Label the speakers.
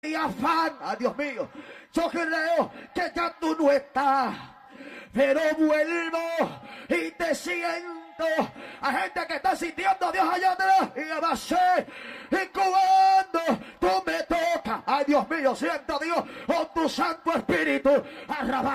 Speaker 1: y afán. Ay, Dios mío, yo creo que ya tú no estás, pero vuelvo y te siento. A gente que está sintiendo a Dios allá atrás y abasé. Y cuando tú me tocas, ay Dios mío, siento a Dios con tu Santo Espíritu.